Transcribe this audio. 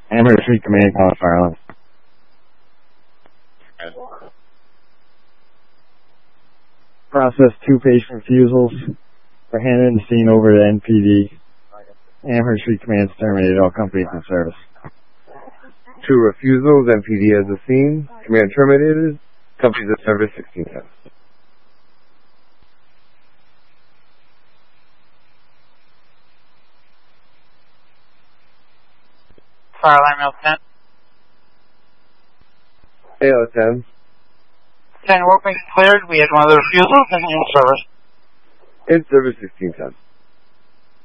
Amherst Street Command, call fire alarm. Process 2 patient refusals. We're handing the scene over to NPD. Amherst Street Command's terminated all companies in service. 2 refusals, MPD has the scene. Command terminated. Companies in service 1610. Fire alarm L10. AL10. 10 workmates cleared. We had one of the refusals and in service. In service 1610.